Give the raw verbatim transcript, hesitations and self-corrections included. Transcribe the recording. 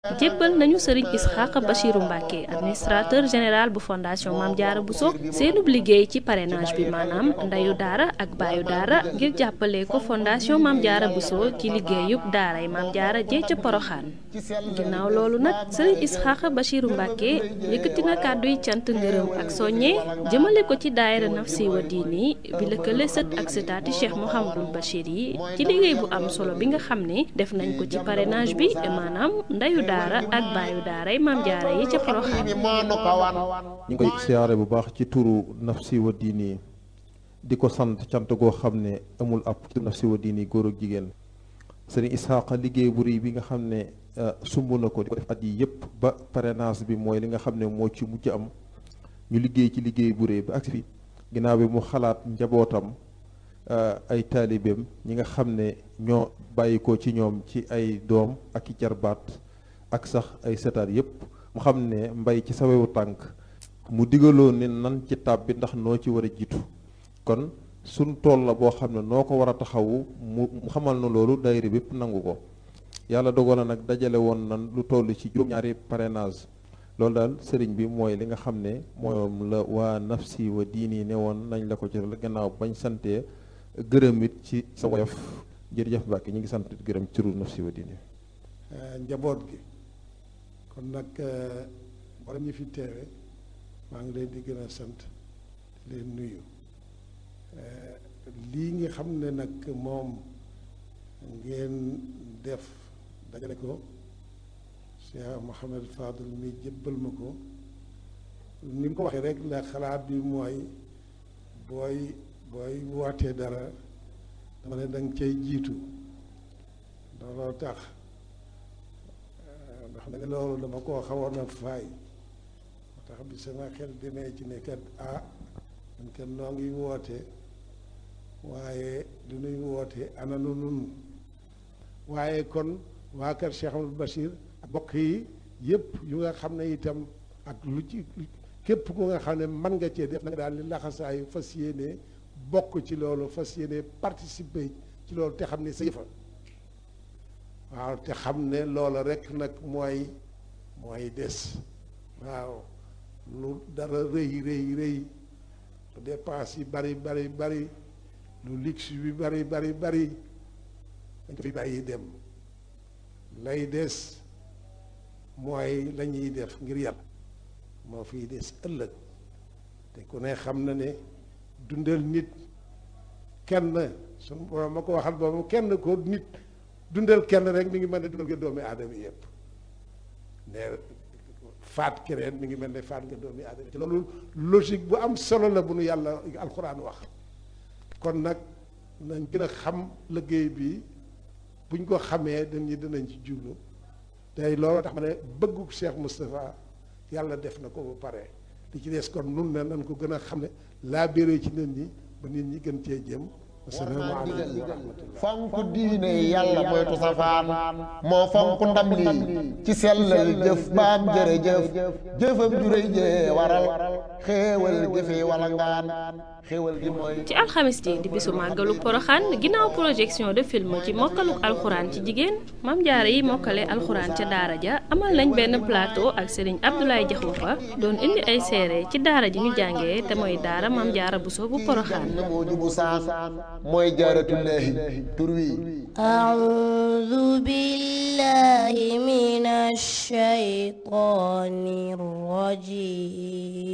jébbal nañu Serigne Isxaaq Bachirou Mbacké administrateur général bu fondation Mame Diarra Bousso seenub liggéey ci parrainage bi maanaam ndeyu daara ak baayu daara ngir jàppale ko fondation Mame Diarra Bousso ci liggéeyub daaray Mame Diarra jee ca Poroxaan ginnaaw loolu nag Serigne Isxaaq Bachirou Mbacké yëkkati na kàdduy cant ngërëm ak soññe jëmale ko ci daayira Nafsi wa Diini bi lëkkale sët ak sëtaati Cheikh Mouhamadoul Bachir yi ci liggéey bu am solo bi nga xam ne def nañ ko ci parrainage bi maanaam ndeyu daara ak baayu daaray Mame Diarra yi ca Poroxaan ñu ngi koy siyaare bu baax ci turu Nafsi wa Diini di ko sant cant goo xam ne amul ab Nafsi wa Diini góor ak jigéen Serigne Isxaaq liggéey bu rëy bi nga xam ne sumb na ko di ko def at yi yëpp ba parrainage bi mooy li nga xam ne moo ci mujj am ñu liggéey ci liggéey bu rëy ba agsi fi ginnaaw bi mu xalaat njabootam ay taalibeem ñi nga xam ne ñoo bàyyi ko ci ñoom ci ay doom ak i jarbaat ak sax ay setaat yëpp mu xam ne mbay ci sawewu tànk mu digaloo ne nan ci tab bi ndax noo ci war a jiitu kon suñ tool la boo xam ne noo ko war a taxawu mu xamal na loolu daayira bépp nangu ko yàlla dogal na nag dajale woon nan lu toll ci juróom-ñaari parrainage loolu daal sëriñ bi mooy li nga xam ne moom la waa Nafsi wa Diini ne woon nañ la ko ci gannaaw bañ santee gërëm it ci sa woyof jërëjëf Mbàkke ñu ngi sant gërëm ci turu Nafsi wa Diini njaboot gi kon nag wala ñu fi teewe maa ngi leen di gën a sant di leen nuyu lii nga xam ne nag moom ngeen def dajale ko Cheikh Mouhamed Fadel mi jëbbal ma ko ni mu ko waxee rek la xalaat bi mooy booy booy wootee dara dama ne danga cay jiitu looloo tax ndax nag loolu dama koo xawoon a faay moo tax bi sama xel demee ci ne kat ah man kat noo ngi woote waaye du nuy woote ana nu nun waaye kon waa kër Cheikh Amadou Bachir ak bokk yi yëpp yu nga xam ne itam ak lu ci képp ku nga xam ne mën nga cee def na nga daal di laxasaayu fas yéene bokk ci loolu fas yéene participer ci loolu te xam ne sa yëfa waaw te xam ne loola rek nag mooy mooy des waaw lu dara rëy rëy rëy lu dépense yi bari bari bari lu luxe bi bari bari bari dañ ko fi bàyyi dem lay des mooy la ñuy def ngir yàlla moo fiy des ëllëg te ku ne xam na ne dundal nit kenn suñu borom ma ko waxal boobu kenn ko nit dundal kenn rek mi ngi mel ne dundal nga doomi aadama yëpp ne faat keneen mi ngi mel ne faat nga doomi aadama ci loolu logique bu am solo la bu nu yàlla alxuraan wax kon nag nañ gën a xam liggéey bi buñ ko xamee dañuy dinañ ci jublu tey loolu tax ma ne bëggu Cheikh Moustapha yàlla def na ko ba pare li ci des kon nun ne nañ ko gën a xam ne laa béré ci nit ñi ba nit ñi gën cee jëm asalaamaaleykum wa rahmatullah fonk diine yàlla moytu safaan moo fonk ndam lii ci sellal jëf baam jërëjëf jëfam juréy jee waral xéewal jëfee wala ngaan xéewal gi mooy ci alxamis ji di bisu màggalu Poroxaan ginnaaw projection de film ci mokkaluk alxuraan ci jigéen Mame Diarra yi mokkale alxuraan ca daara ja amal nañ benn plateau ak Serigne Abdoulaye Diakhoumpa doon indi ay seere ci daara ji ñu jàngee te mooy daara Mame Diarra Bousso bu Poroxaan moo jubu saan mooy jaaratullaahi tur wi a'uuzu billaahi minash shaytaanir rajiim